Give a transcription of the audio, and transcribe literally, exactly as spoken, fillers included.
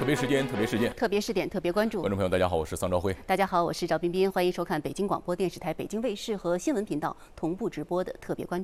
特别时间，特别事件， 特别试点，特别关注。 观众朋友，大家好，我是桑兆辉。 大家好，我是赵彬彬，欢迎收看北京广播电视台北京卫视和新闻频道同步直播的特别关注。